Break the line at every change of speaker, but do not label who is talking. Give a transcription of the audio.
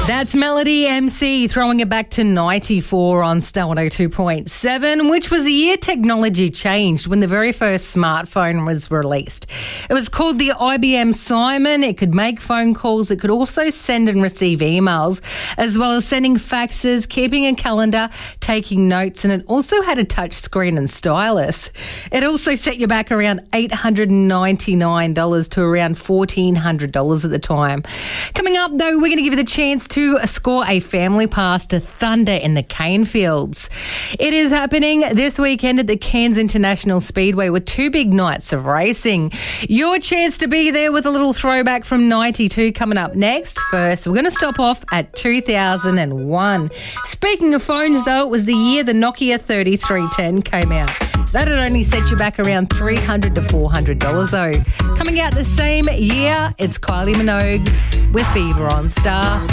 That's Melody MC throwing it back to 94 on Star 102.7, which was the year technology changed when the very first smartphone was released. It was called the IBM Simon. It could make phone calls. It could also send and receive emails, as well as sending faxes, keeping a calendar, taking notes, and it also had a touch screen and stylus. It also set you back around $899 to around $1,400 at the time. Coming up, though, we're going to give you the chance to score a family pass to Thunder in the Cane Fields. It is happening this weekend at the Cairns International Speedway with two big nights of racing. Your chance to be there with a little throwback from 92 coming up next. First, we're going to stop off at 2001. Speaking of phones, though, it was the year the Nokia 3310 came out. That had only set you back around $300 to $400, though. Coming out the same year, it's Kylie Minogue with Fever on Star.